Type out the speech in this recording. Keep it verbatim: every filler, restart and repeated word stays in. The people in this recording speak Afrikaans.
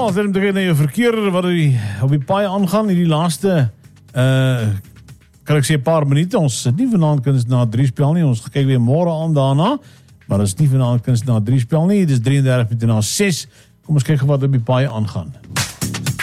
ons het om te kyk na jou verkeer wat die, op die paai aangaan in die laaste uh, kan ek sê 'n paar minute. Ons sit nie vanaand kuns na drie spel nie. Ons kyk weer môre aan daarna. Maar dit is nie vanaand kuns na drie spel nie. Dit is drieëndertig minute na ses. Kom ons kyk wat op die paai aangaan.